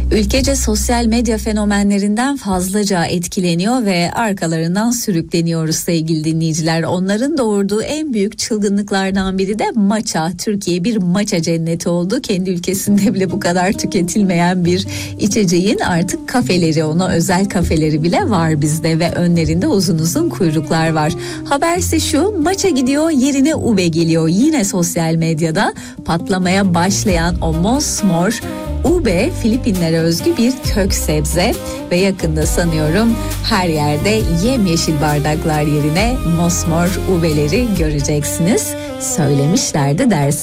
Ülkece sosyal medya fenomenlerinden fazlaca etkileniyor ve arkalarından sürükleniyoruz sevgili dinleyiciler. Onların doğurduğu en büyük çılgınlıklardan biri de matcha. Türkiye bir matcha cenneti oldu. Kendi ülkesinde bile bu kadar tüketilmeyen bir içeceğin artık kafeleri, ona özel kafeleri bile var bizde ve önlerinde uzun uzun kuyruklar var. Haberse şu, matcha gidiyor, yerine ube geliyor. Yine sosyal medyada patlamaya başlayan o mosmor ube Filipinlere özgü bir kök sebze ve yakında sanıyorum her yerde yemyeşil bardaklar yerine mosmor ubeleri göreceksiniz. Söylemişlerdi dersin.